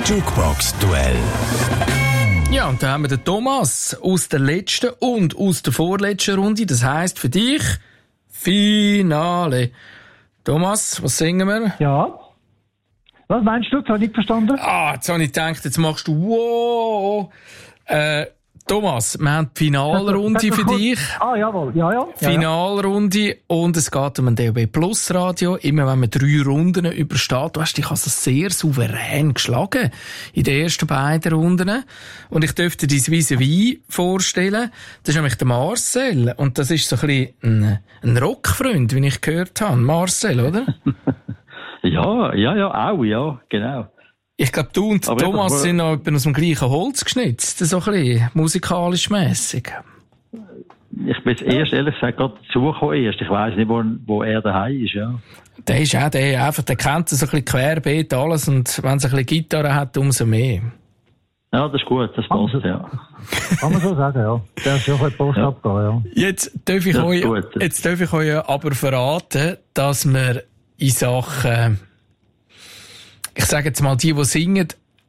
Jukebox-Duell. Ja, und da haben wir den Thomas aus der letzten und aus der vorletzten Runde. Das heisst für dich Finale. Thomas, was singen wir? Ja. Was meinst du? Das habe ich nicht verstanden. Jetzt habe ich gedacht, jetzt machst du wow. Thomas, wir haben die Finalrunde für dich. Jawohl. Ja. Finalrunde und es geht um ein DAB Plus Radio. Immer wenn man 3 Runden übersteht, du hast dich also sehr souverän geschlagen in den ersten beiden Runden. Und ich dürfte dir dein Vis-à-vis vorstellen. Das ist nämlich der Marcel. Und das ist so ein bisschen ein Rockfreund, wie ich gehört habe. Marcel, oder? Ja, auch, ja, genau. Ich glaube, du und aber Thomas sind noch aus dem gleichen Holz geschnitzt, so ein bisschen musikalisch mässig. Ich bin jetzt erst, ehrlich gesagt, gerade dazugekommen erst. Ich weiss nicht, wo er daheim ist, ja. Der ist auch der kennt so ein bisschen querbeet alles und wenn es ein bisschen Gitarre hat, umso mehr. Ja, das ist gut, das passt, ja. Kann man so sagen, ja. Der ist schon ein Post abgehen, ja. Jetzt darf ich euch aber verraten, dass wir in Sachen, ich sage jetzt mal, die singen,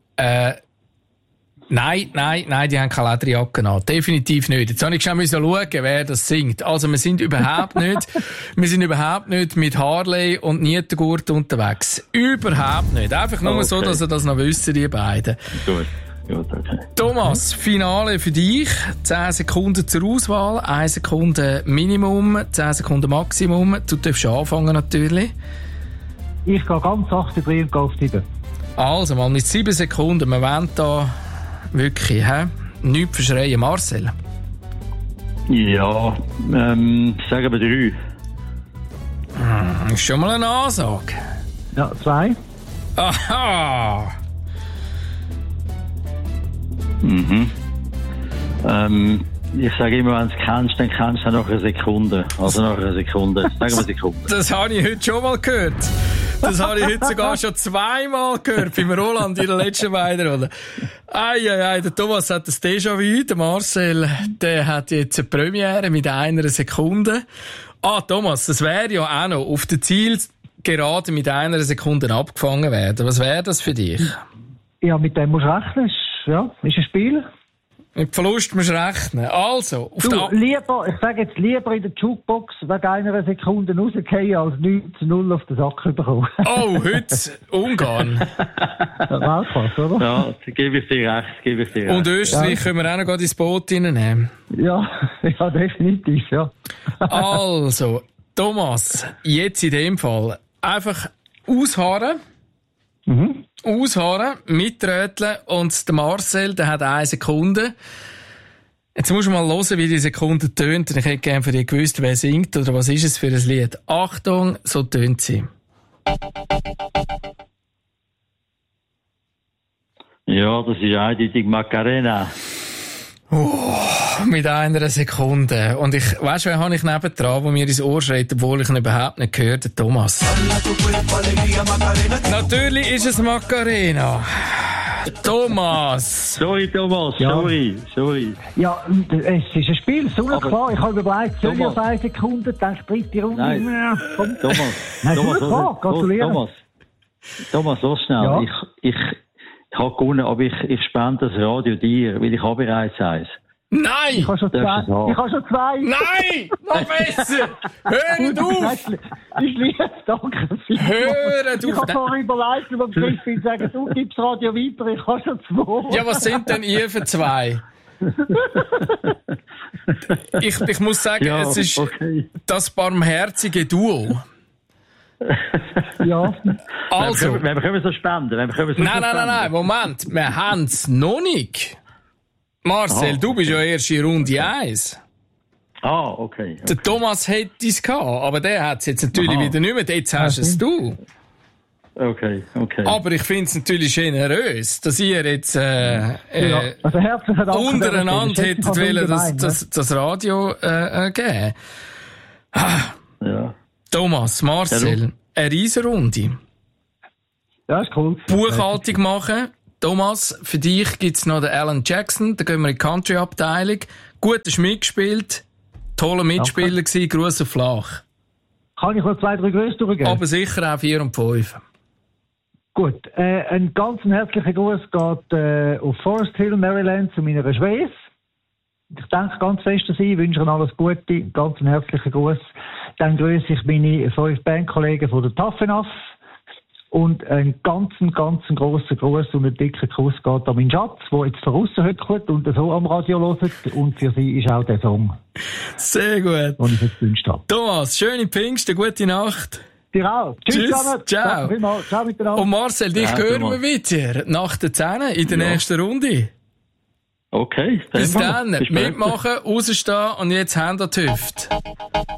nein, die haben keine Lederjacke an. Definitiv nicht. Jetzt habe ich schon schauen, wer das singt. Also, wir sind überhaupt nicht mit Harley und Nietengurt unterwegs. Überhaupt nicht. Einfach nur so, dass ihr das noch wisst, die beiden. Gut, okay. Thomas, Finale für dich. 10 Sekunden zur Auswahl, 1 Sekunde Minimum, 10 Sekunden Maximum. Du darfst anfangen, natürlich. Ich gehe ganz sacht und gehe auf die Tiefe. Also, mal mit 7 Sekunden. Wir wollen da wirklich, nichts verschreien. Marcel? Ja, sagen wir 3. Ist schon mal eine Ansage. Ja, 2. Aha! Ich sage immer, wenn du es kennst, dann kennst du nach einer Sekunde. Also nach einer Sekunde. Sagen wir Sekunde. Das habe ich heute schon mal gehört. Das habe ich heute sogar schon 2-mal gehört beim Roland in der letzten beiden Runde. Der Thomas hat das Déjà-vu, der Marcel, der hat jetzt eine Premiere mit 1 Sekunde. Thomas, das wäre ja auch noch auf der Zielgerade mit 1 Sekunde abgefangen werden. Was wäre das für dich? Ja, mit dem musst du rechnen. Ist ein Spiel. Mit Verlust musst du rechnen. Also, ich sage jetzt lieber in der Jukebox wegen 1 Sekunde rausgehen, als 9-0 auf den Sack bekommen. Oh, heute Ungarn. Weltklasse, oder? Ja, da gebe ich dir recht. Und Österreich können wir auch noch ins Boot reinnehmen. Ja, definitiv, ja. Also, Thomas, jetzt in dem Fall einfach ausharren. Ausharren, mitröteln und der Marcel, der hat 1 Sekunde. Jetzt musst du mal hören, wie die Sekunde tönt. Ich hätte gerne von dir gewusst, wer singt oder was ist es für ein Lied. Achtung, so tönt sie. Ja, das ist eindeutig Macarena. Mit 1 Sekunde. Und weißt du, wen habe ich nebendran, der mir ins Ohr schreit, obwohl ich ihn überhaupt nicht gehört habe? Thomas. Natürlich ist es Macarena. Thomas. Sorry, Thomas. Ja. Sorry. Ja, es ist ein Spiel, so klar. Ich habe überlegt, soll ich auf 1 Sekunde, denke 3. Runde. Nein. Ja, komm. Thomas, los schnell. Ja. Ich habe gewonnen, aber ich spende das Radio dir, weil ich habe bereits 1. Nein! Ich habe schon 2. Nein! Noch besser! Hör nicht auf! Ich liebe danke viel. Hör Ich auf! habe vorhin überlegt, ob ich will sagen, du gibst Radio weiter, ich habe schon 2. Ja, was sind denn ihr für 2? Ich muss sagen, Ja, es ist okay. das barmherzige Duo. Ja. Also. Wir können so spenden. Nein, Moment. Wir haben es noch nicht. Marcel, du bist ja erst in Runde 1. Okay. Der Thomas hätte es gehabt, aber der hat es jetzt natürlich wieder nicht mehr. Jetzt hast es du. Okay. Aber ich finde es natürlich generös, dass ihr jetzt Also herzlichen Dank untereinander hättet wollen, das Radio geben. Ja. Thomas, Marcel, eine Riesenrunde. Ja, ist cool. Buchhaltung machen. Thomas, für dich gibt's noch den Alan Jackson, da gehen wir in die Country-Abteilung. Gut, hast mitgespielt, toller Mitspieler gewesen, Gruß auf Flach. Kann ich noch 2, 3 Grüße durchgeben? Aber sicher auch 4 und 5. Gut, ein ganz herzlicher Gruß geht auf Forest Hill, Maryland, zu meiner Schwester. Ich danke ganz fest an Sie, wünsche Ihnen alles Gute, ganz herzlichen Gruß. Dann grüße ich meine 5 Bandkollegen von der Taffenaf. Und einen ganz grossen Gruß und einen dicken Kuss geht an meinen Schatz, der jetzt von aussen hört und so am Radio hört. Und für sie ist auch der Song. Sehr gut. Den ich jetzt gewünscht habe. Thomas, schöne Pfingsten, gute Nacht. Dir auch. Tschüss zusammen. Ciao. Ciao miteinander. Und Marcel, dich hören wir wieder nach der 10 in der nächsten Runde. Okay. Bis dann. Mitmachen, rausstehen und jetzt Hände an die Hüfte.